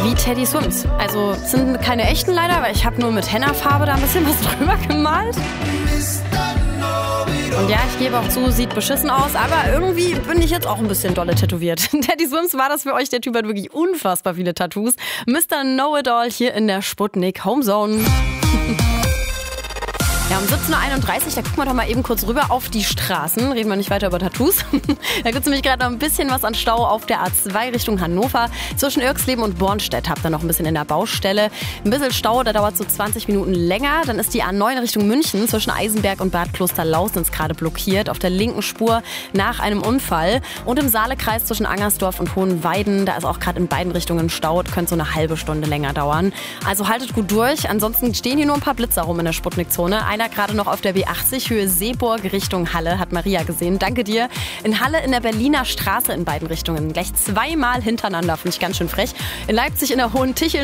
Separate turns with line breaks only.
Wie Teddy Swims. Also es sind keine echten leider, weil ich habe nur mit Henna-Farbe da ein bisschen was drüber gemalt. Und ja, ich gebe auch zu, sieht beschissen aus, aber irgendwie bin ich jetzt auch ein bisschen dolle tätowiert. Teddy Swims war das für euch. Der Typ hat wirklich unfassbar viele Tattoos. Mr. Know-It-All hier in der Sputnik Homezone. Ja, um 17.31 Uhr, da gucken wir doch mal eben kurz rüber auf die Straßen. Reden wir nicht weiter über Tattoos. Da gibt es nämlich gerade noch ein bisschen was an Stau auf der A2 Richtung Hannover. Zwischen Irxleben und Bornstedt habt ihr noch ein bisschen in der Baustelle. Ein bisschen Stau, da dauert so 20 Minuten länger. Dann ist die A9 Richtung München zwischen Eisenberg und Bad Klosterlausnitz gerade blockiert. Auf der linken Spur nach einem Unfall. Und im Saalekreis zwischen Angersdorf und Hohenweiden, da ist auch gerade in beiden Richtungen Stau. Könnte so eine halbe Stunde länger dauern. Also haltet gut durch. Ansonsten stehen hier nur ein paar Blitzer rum in der Sputnik-Zone. Einer gerade noch auf der B80 Höhe Seeburg Richtung Halle, hat Maria gesehen. Danke dir. In Halle in der Berliner Straße in beiden Richtungen. Gleich zweimal hintereinander, finde ich ganz schön frech. In Leipzig in der Hohen Tichel